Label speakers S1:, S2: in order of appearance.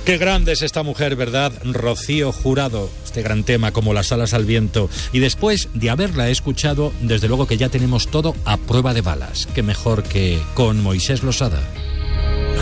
S1: Qué grande es esta mujer, ¿verdad? Rocío Jurado, este gran tema como Las alas al viento. Y después de haberla escuchado, desde luego que ya tenemos todo a prueba de balas. Qué mejor que con Moisés Losada.